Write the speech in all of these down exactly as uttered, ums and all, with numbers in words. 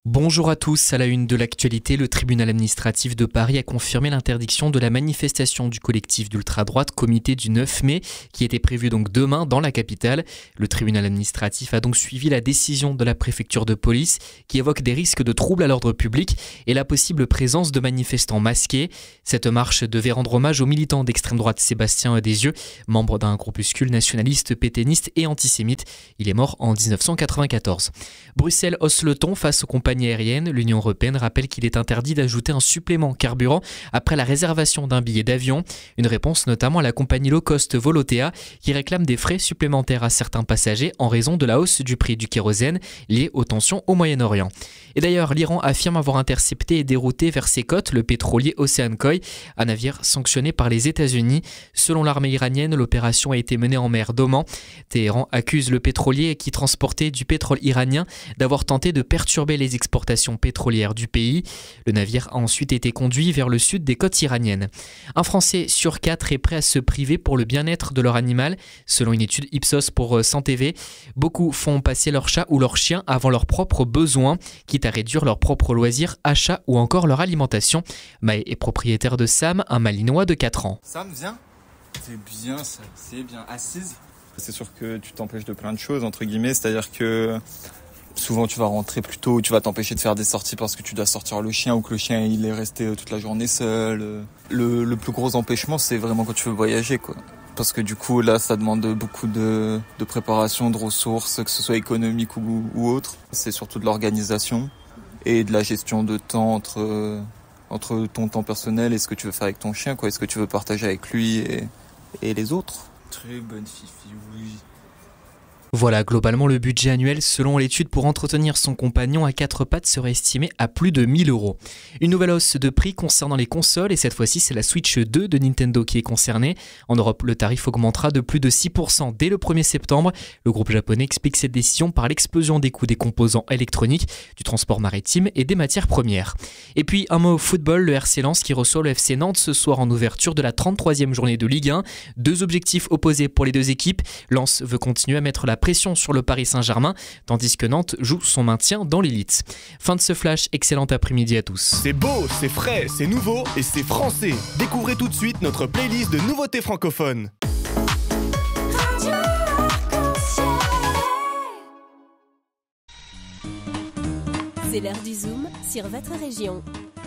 Bonjour à tous, à la une de l'actualité, le tribunal administratif de Paris a confirmé l'interdiction de la manifestation du collectif d'ultra-droite Comité du neuf mai qui était prévue donc demain dans la capitale. Le tribunal administratif a donc suivi la décision de la préfecture de police qui évoque des risques de troubles à l'ordre public et la possible présence de manifestants masqués. Cette marche devait rendre hommage au militant d'extrême droite Sébastien Desieux, membre d'un groupuscule nationaliste, pétainiste et antisémite. Il est mort en dix-neuf cent quatre-vingt-quatorze. Bruxelles hausse le ton face aux compagnies aérienne, l'Union européenne rappelle qu'il est interdit d'ajouter un supplément carburant après la réservation d'un billet d'avion. Une réponse notamment à la compagnie low cost Volotea qui réclame des frais supplémentaires à certains passagers en raison de la hausse du prix du kérosène liée aux tensions au Moyen-Orient. Et d'ailleurs, l'Iran affirme avoir intercepté et dérouté vers ses côtes le pétrolier Ocean Koi, un navire sanctionné par les États-Unis. Selon l'armée iranienne, l'opération a été menée en mer d'Oman. Téhéran accuse le pétrolier qui transportait du pétrole iranien d'avoir tenté de perturber les exportations pétrolières du pays. Le navire a ensuite été conduit vers le sud des côtes iraniennes. Un Français sur quatre est prêt à se priver pour le bien-être de leur animal, selon une étude Ipsos pour Santé V. Beaucoup font passer leur chat ou leur chien avant leurs propres besoins, quitte à réduire leurs propres loisirs, achats ou encore leur alimentation. Maë est propriétaire de Sam, un malinois de quatre ans. Sam, viens. C'est bien ça, c'est bien. Assise. C'est sûr que tu t'empêches de plein de choses, entre guillemets, c'est-à-dire que souvent tu vas rentrer plus tôt, tu vas t'empêcher de faire des sorties parce que tu dois sortir le chien ou que le chien il est resté toute la journée seul. Le, le plus gros empêchement, c'est vraiment quand tu veux voyager, quoi. Parce que du coup là ça demande beaucoup de, de préparation, de ressources, que ce soit économique ou, ou autre. C'est surtout de l'organisation et de la gestion de temps entre, entre ton temps personnel et ce que tu veux faire avec ton chien, quoi. Est-ce que tu veux partager avec lui et, et les autres. Très bonne fifi, oui. Voilà, globalement, le budget annuel, selon l'étude, pour entretenir son compagnon à quatre pattes serait estimé à plus de mille euros. Une nouvelle hausse de prix concernant les consoles, et cette fois-ci, c'est la Switch deux de Nintendo qui est concernée. En Europe, le tarif augmentera de plus de six pour cent dès le premier septembre. Le groupe japonais explique cette décision par l'explosion des coûts des composants électroniques, du transport maritime et des matières premières. Et puis, un mot football, le R C Lens qui reçoit le F C Nantes ce soir en ouverture de la trente-troisième journée de Ligue un. Deux objectifs opposés pour les deux équipes. Lens veut continuer à mettre la pression sur le Paris Saint-Germain, tandis que Nantes joue son maintien dans l'élite. Fin de ce flash, excellent après-midi à tous. C'est beau, c'est frais, c'est nouveau et c'est français. Découvrez tout de suite notre playlist de nouveautés francophones. C'est l'heure du Zoom sur votre région.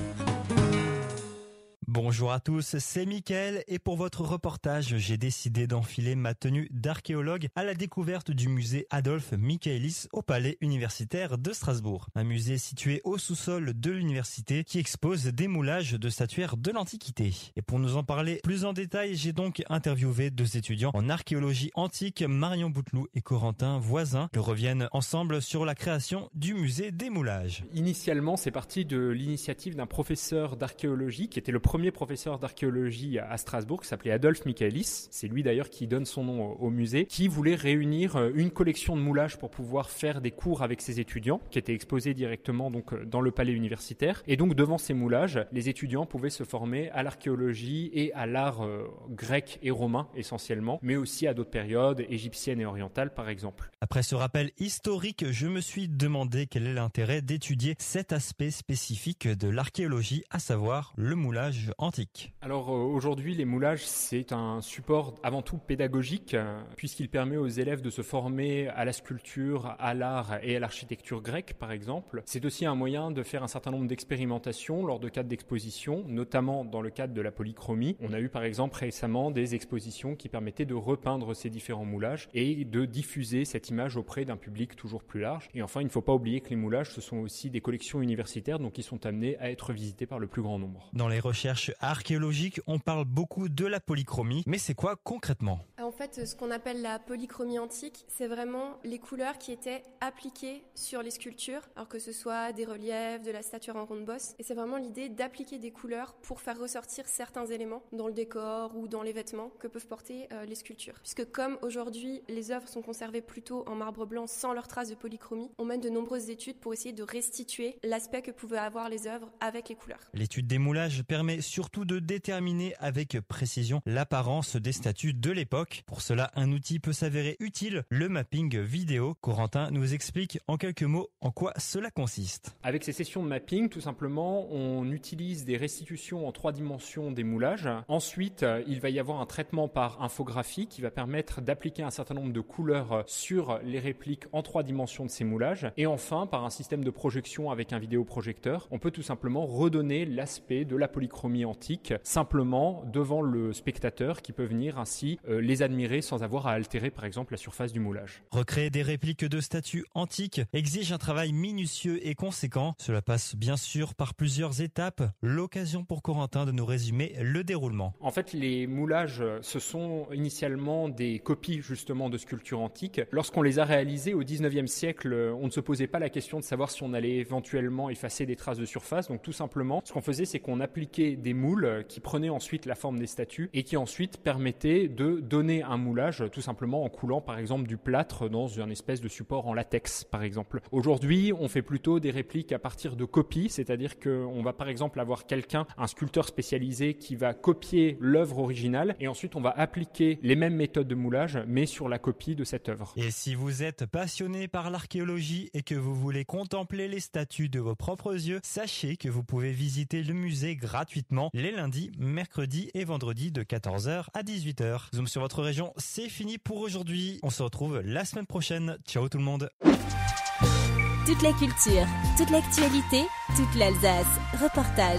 Bonjour à tous, c'est Mickaël et pour votre reportage, j'ai décidé d'enfiler ma tenue d'archéologue à la découverte du musée Adolphe Michaelis au Palais universitaire de Strasbourg. Un musée situé au sous-sol de l'université qui expose des moulages de statuaires de l'Antiquité. Et pour nous en parler plus en détail, j'ai donc interviewé deux étudiants en archéologie antique, Marion Bouteloup et Corentin Voisin, qui reviennent ensemble sur la création du musée des moulages. Initialement, c'est parti de l'initiative d'un professeur d'archéologie qui était le premier professeur d'archéologie à Strasbourg qui s'appelait Adolphe Michaelis, c'est lui d'ailleurs qui donne son nom au musée, qui voulait réunir une collection de moulages pour pouvoir faire des cours avec ses étudiants, qui étaient exposés directement donc dans le palais universitaire. Et donc devant ces moulages, les étudiants pouvaient se former à l'archéologie et à l'art euh, grec et romain essentiellement, mais aussi à d'autres périodes, égyptiennes et orientales par exemple. Après ce rappel historique, je me suis demandé quel est l'intérêt d'étudier cet aspect spécifique de l'archéologie, à savoir le moulage antique. Alors euh, aujourd'hui, les moulages, c'est un support avant tout pédagogique, euh, puisqu'il permet aux élèves de se former à la sculpture, à l'art et à l'architecture grecque, par exemple. C'est aussi un moyen de faire un certain nombre d'expérimentations lors de cadres d'exposition, notamment dans le cadre de la polychromie. On a eu par exemple récemment des expositions qui permettaient de repeindre ces différents moulages et de diffuser cette image auprès d'un public toujours plus large. Et enfin, il ne faut pas oublier que les moulages, ce sont aussi des collections universitaires, donc ils sont amenés à être visités par le plus grand nombre. Dans les recherches archéologiques, on parle beaucoup de la polychromie, mais c'est quoi concrètement ? En fait, ce qu'on appelle la polychromie antique, c'est vraiment les couleurs qui étaient appliquées sur les sculptures, alors que ce soit des reliefs, de la statuaire en ronde-bosse. Et c'est vraiment l'idée d'appliquer des couleurs pour faire ressortir certains éléments dans le décor ou dans les vêtements que peuvent porter euh, les sculptures. Puisque comme aujourd'hui, les œuvres sont conservées plutôt en marbre blanc sans leur trace de polychromie, on mène de nombreuses études pour essayer de restituer l'aspect que pouvaient avoir les œuvres avec les couleurs. L'étude des moulages permet surtout de déterminer avec précision l'apparence des statues de l'époque. Pour cela, un outil peut s'avérer utile, le mapping vidéo. Corentin nous explique en quelques mots en quoi cela consiste. Avec ces sessions de mapping, tout simplement, on utilise des restitutions en trois dimensions des moulages. Ensuite, il va y avoir un traitement par infographie qui va permettre d'appliquer un certain nombre de couleurs sur les répliques en trois dimensions de ces moulages. Et enfin, par un système de projection avec un vidéoprojecteur, on peut tout simplement redonner l'aspect de la polychromie antique simplement devant le spectateur qui peut venir ainsi euh, les admirer sans avoir à altérer par exemple la surface du moulage. Recréer des répliques de statues antiques exige un travail minutieux et conséquent. Cela passe bien sûr par plusieurs étapes. L'occasion pour Corentin de nous résumer le déroulement. En fait, les moulages, ce sont initialement des copies justement de sculptures antiques. Lorsqu'on les a réalisées au dix-neuvième siècle, on ne se posait pas la question de savoir si on allait éventuellement effacer des traces de surface. Donc tout simplement, ce qu'on faisait, c'est qu'on appliquait des moules qui prenaient ensuite la forme des statues et qui ensuite permettaient de donner un moulage tout simplement en coulant par exemple du plâtre dans une espèce de support en latex par exemple. Aujourd'hui, on fait plutôt des répliques à partir de copies, c'est-à-dire qu'on va par exemple avoir quelqu'un, un sculpteur spécialisé qui va copier l'œuvre originale et ensuite on va appliquer les mêmes méthodes de moulage mais sur la copie de cette œuvre. Et si vous êtes passionné par l'archéologie et que vous voulez contempler les statues de vos propres yeux, sachez que vous pouvez visiter le musée gratuitement les lundis, mercredis et vendredis de quatorze heures à dix-huit heures. Zoom sur votre région, c'est fini pour aujourd'hui. On se retrouve la semaine prochaine. Ciao tout le monde. Toute la culture, toute l'actualité, toute l'Alsace. Reportage.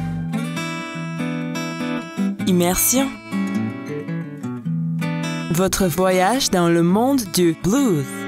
Immersion. Votre voyage dans le monde du blues.